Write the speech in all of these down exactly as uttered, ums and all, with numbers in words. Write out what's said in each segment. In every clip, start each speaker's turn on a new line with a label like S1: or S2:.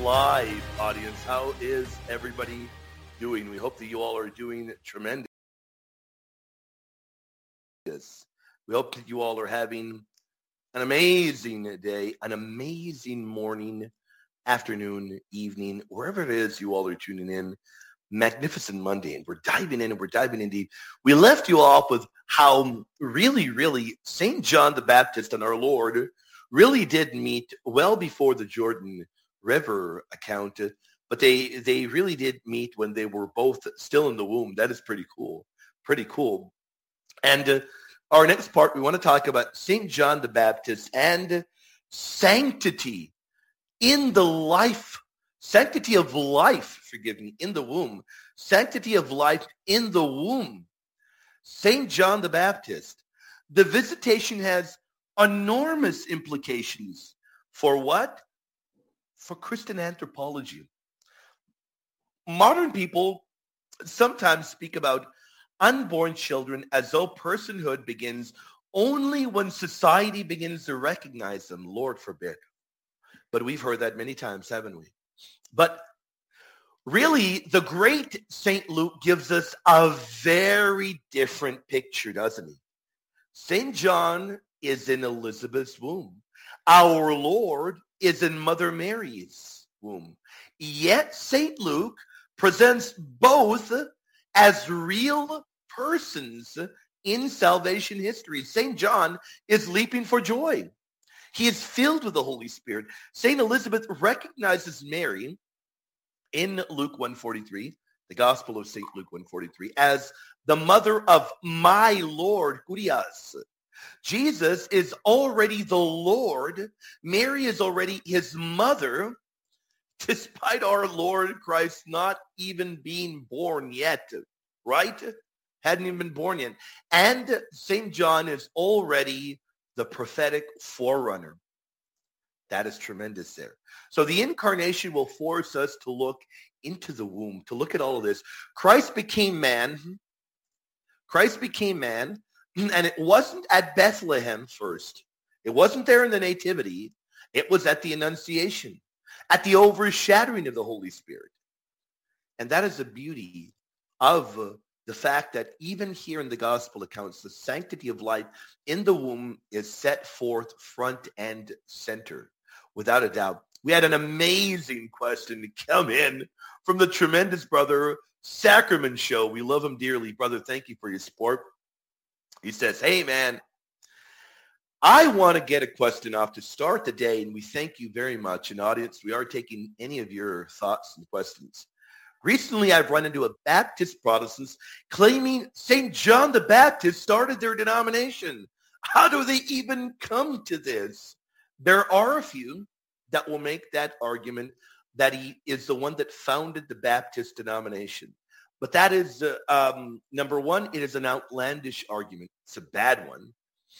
S1: live, audience. How is everybody doing? We hope that you all are doing tremendous. We hope that you all are having an amazing day, an amazing morning, afternoon, evening, wherever it is you all are tuning in. Magnificent Monday, and we're diving in and we're diving in deep. We left you off with how really, really Saint John the Baptist and our Lord really did meet well before the Jordan River account, but they they really did meet when they were both still in the womb. That is pretty cool, pretty cool. And uh, our next part, we want to talk about Saint John the Baptist and sanctity in the life, sanctity of life, forgive me, in the womb, sanctity of life in the womb. Saint John the Baptist. The visitation has enormous implications for what? For Christian anthropology. Modern people sometimes speak about unborn children as though personhood begins only when society begins to recognize them. Lord forbid. But we've heard that many times, haven't we? But really, the great Saint Luke gives us a very different picture, doesn't he? Saint John is in Elizabeth's womb. Our Lord is in Mother Mary's womb. Yet Saint Luke presents both as real persons in salvation history. Saint John is leaping for joy. He is filled with the Holy Spirit. Saint Elizabeth recognizes Mary in Luke one forty-three, the Gospel of Saint Luke one forty-three, as the mother of my Lord, Kurios. Jesus is already the Lord. Mary is already his mother, despite our Lord Christ not even being born yet, right? Hadn't even been born yet. And Saint John is already the prophetic forerunner. That is tremendous there. So the incarnation will force us to look into the womb, to look at all of this. Christ became man. Christ became man. And it wasn't at Bethlehem first. It wasn't there in the Nativity. It was at the Annunciation, at the overshadowing of the Holy Spirit. And that is the beauty of uh, the fact that even here in the Gospel accounts, the sanctity of life in the womb is set forth front and center, without a doubt. We had an amazing question to come in from the tremendous brother Sacrament Show. We love him dearly. Brother, thank you for your support. He says, hey, man, I want to get a question off to start the day, and we thank you very much. And audience, we are taking any of your thoughts and questions. Recently, I've run into a Baptist Protestants claiming Saint John the Baptist started their denomination. How do they even come to this? There are a few that will make that argument that he is the one that founded the Baptist denomination. But that is, uh, um, number one, it is an outlandish argument. It's a bad one.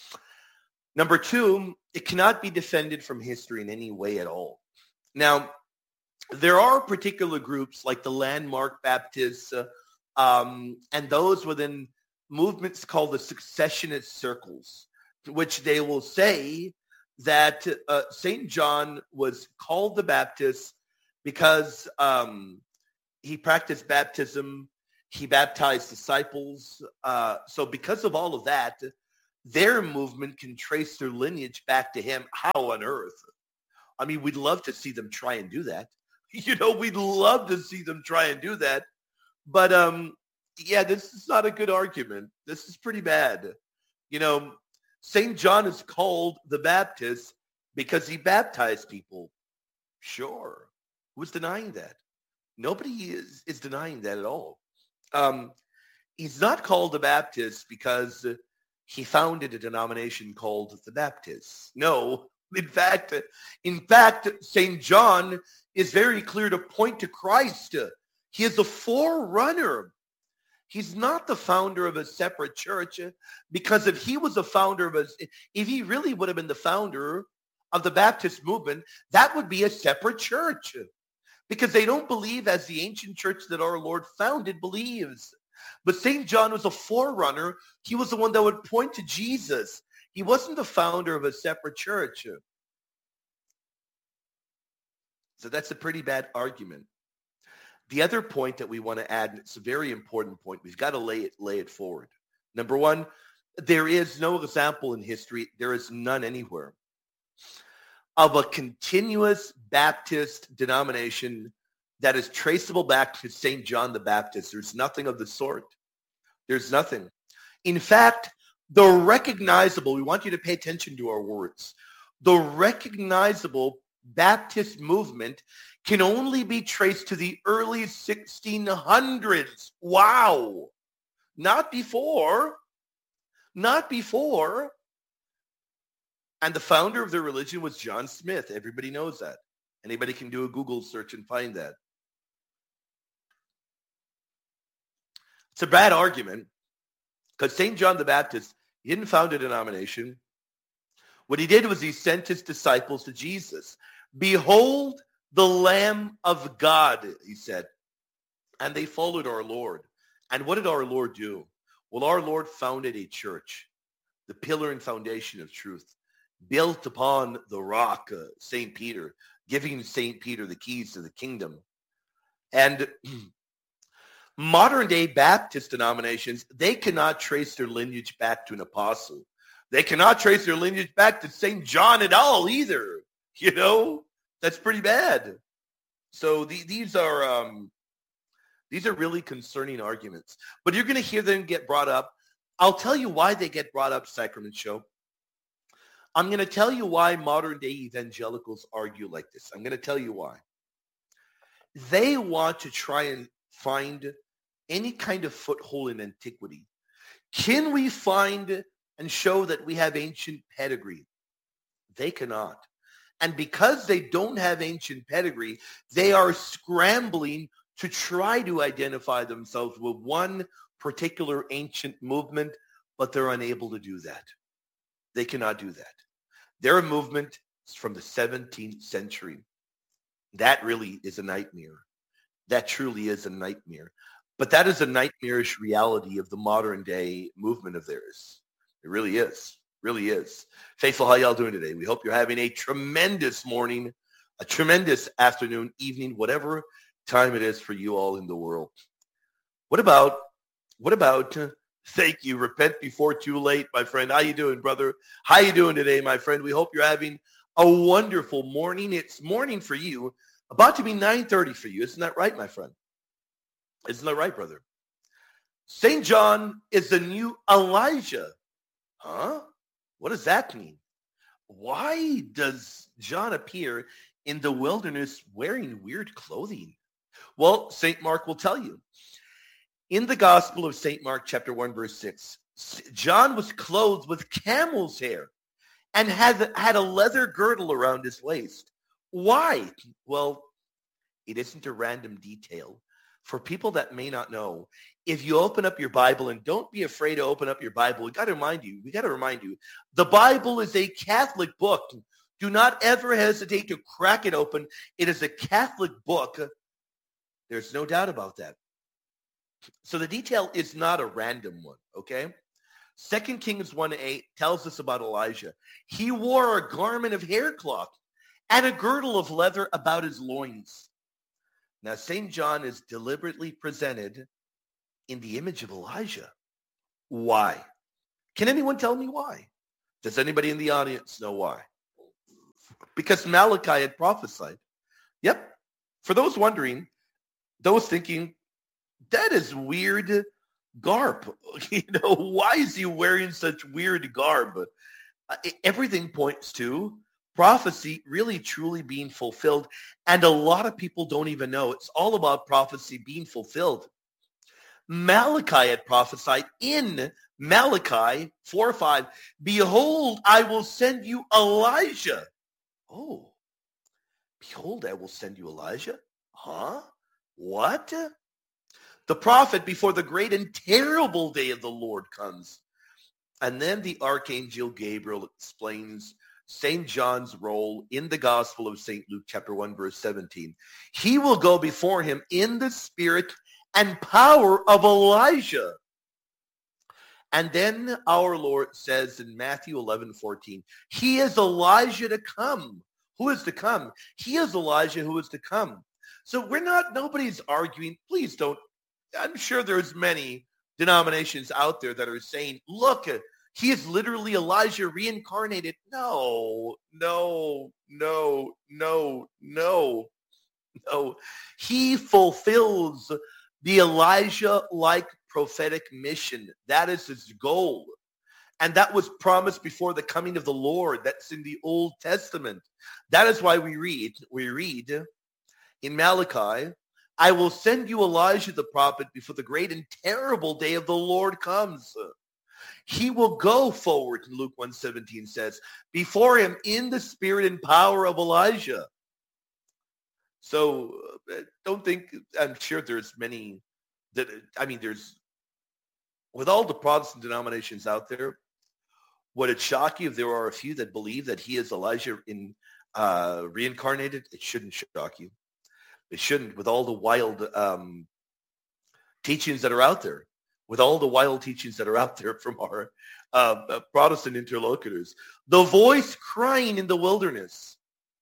S1: Number two, it cannot be defended from history in any way at all. Now, there are particular groups like the Landmark Baptists uh, um, and those within movements called the successionist circles, which they will say that uh, Saint John was called the Baptist because um, he practiced baptism. He baptized disciples. Uh, so because of all of that, their movement can trace their lineage back to him. How on earth? I mean, we'd love to see them try and do that. You know, we'd love to see them try and do that. But, um, yeah, this is not a good argument. This is pretty bad. You know, Saint John is called the Baptist because he baptized people. Sure. Who's denying that? Nobody is, is denying that at all. Um, he's not called the Baptist because he founded a denomination called the Baptists. No, in fact, in fact, Saint John is very clear to point to Christ. He is the forerunner. He's not the founder of a separate church, because if he was the founder of a, if he really would have been the founder of the Baptist movement, that would be a separate church, because they don't believe as the ancient church that our Lord founded believes. But Saint John was a forerunner. He was the one that would point to Jesus. He wasn't the founder of a separate church. So that's a pretty bad argument. The other point that we want to add, and it's a very important point, we've got to lay it, lay it forward. Number one, there is no example in history, there is none anywhere, of a continuous Baptist denomination that is traceable back to Saint John the Baptist. There's nothing of the sort. There's nothing. In fact, the recognizable, we want you to pay attention to our words, the recognizable Baptist movement can only be traced to the early sixteen hundreds. Wow. Not before. Not before. And the founder of the religion was John Smith. Everybody knows that. Anybody can do a Google search and find that. It's a bad argument because Saint John the Baptist, he didn't found a denomination. What he did was he sent his disciples to Jesus. Behold the Lamb of God, he said. And they followed our Lord. And what did our Lord do? Well, our Lord founded a church, the pillar and foundation of truth, built upon the rock, uh, Saint Peter, giving Saint Peter the keys to the kingdom. And modern day Baptist denominations, they cannot trace their lineage back to an apostle. They cannot trace their lineage back to Saint John at all either. You know, that's pretty bad. So the, these are um, these are really concerning arguments. But you're going to hear them get brought up. I'll tell you why they get brought up, Sacrament Show. I'm going to tell you why modern day evangelicals argue like this. I'm going to tell you why. They want to try and find any kind of foothold in antiquity. Can we find and show that we have ancient pedigree? They cannot. And because they don't have ancient pedigree, they are scrambling to try to identify themselves with one particular ancient movement, but they're unable to do that. They cannot do that. Their movement is from the seventeenth century. That really is a nightmare. That truly is a nightmare. But that is a nightmarish reality of the modern day movement of theirs. It really is. Really is. Faithful, how y'all doing today? We hope you're having a tremendous morning, a tremendous afternoon, evening, whatever time it is for you all in the world. What about, what about, uh, thank you, repent before too late, my friend. How you doing, brother? How you doing today, my friend? We hope you're having a wonderful morning. It's morning for you, about to be nine thirty for you. Isn't that right, my friend? Isn't that right, brother? Saint John is the new Elijah. Huh? What does that mean? Why does John appear in the wilderness wearing weird clothing? Well, Saint Mark will tell you. In the Gospel of Saint Mark, chapter one, verse six, John was clothed with camel's hair and had, had a leather girdle around his waist. Why? Well, it isn't a random detail. For people that may not know, if you open up your Bible, and don't be afraid to open up your Bible, we got to remind you, we got to remind you, the Bible is a Catholic book. Do not ever hesitate to crack it open. It is a Catholic book. There's no doubt about that. So the detail is not a random one, okay? Second Kings one eight tells us about Elijah. He wore a garment of haircloth and a girdle of leather about his loins. Now, Saint John is deliberately presented in the image of Elijah. Why? Can anyone tell me why? Does anybody in the audience know why? Because Malachi had prophesied. Yep. For those wondering, those thinking, that is weird garb. You know, why is he wearing such weird garb? Uh, everything points to prophecy really truly being fulfilled. And a lot of people don't even know. It's all about prophecy being fulfilled. Malachi had prophesied in Malachi four five, behold, I will send you Elijah. Oh, behold, I will send you Elijah? Huh? What? The prophet before the great and terrible day of the Lord comes. And then the archangel Gabriel explains Saint John's role in the Gospel of Saint Luke, chapter one, verse seventeen. He will go before him in the spirit and power of Elijah. And then our Lord says in Matthew eleven fourteen, he is Elijah to come who is to come. He is Elijah who is to come. So we're not, nobody's arguing. Please don't. I'm sure there's many denominations out there that are saying, look, he is literally Elijah reincarnated. No, no, no, no, no, no. He fulfills the Elijah-like prophetic mission. That is his goal. And that was promised before the coming of the Lord. That's in the Old Testament. That is why we read, we read in Malachi, I will send you Elijah the prophet before the great and terrible day of the Lord comes. He will go forward, Luke one seventeen says, before him in the spirit and power of Elijah. So uh, don't think, I'm sure there's many, that I mean, there's, with all the Protestant denominations out there, would it shock you if there are a few that believe that he is Elijah in uh, reincarnated? It shouldn't shock you. It shouldn't, with all the wild um, teachings that are out there, with all the wild teachings that are out there from our uh, uh, Protestant interlocutors. The voice crying in the wilderness.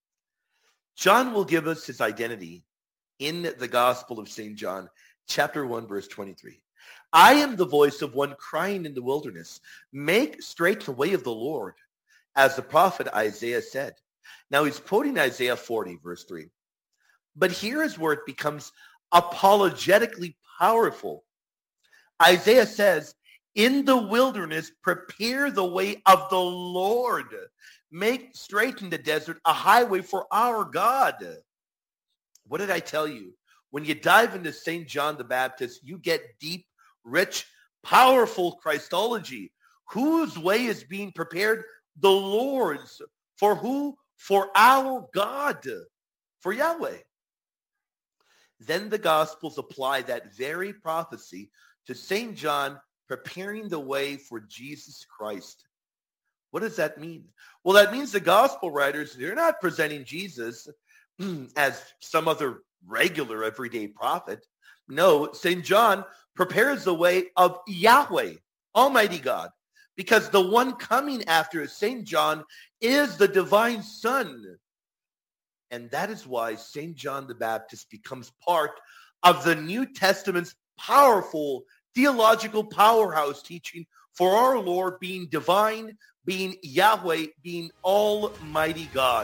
S1: John will give us his identity in the Gospel of Saint John, chapter one, verse twenty-three. I am the voice of one crying in the wilderness. Make straight the way of the Lord, as the prophet Isaiah said. Now he's quoting Isaiah forty, verse three. But here is where it becomes apologetically powerful. Isaiah says, in the wilderness, prepare the way of the Lord. Make straight in the desert a highway for our God. What did I tell you? When you dive into Saint John the Baptist, you get deep, rich, powerful Christology. Whose way is being prepared? The Lord's. For who? For our God. For Yahweh. Then the Gospels apply that very prophecy to Saint John preparing the way for Jesus Christ. What does that mean? Well, that means the Gospel writers, they're not presenting Jesus as some other regular everyday prophet. No, Saint John prepares the way of Yahweh, Almighty God, because the one coming after Saint John is the divine Son. And that is why Saint John the Baptist becomes part of the New Testament's powerful theological powerhouse teaching for our Lord being divine, being Yahweh, being Almighty God.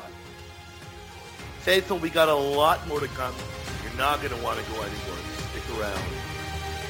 S1: Faithful, we got a lot more to come. You're not going to want to go anywhere. Stick around.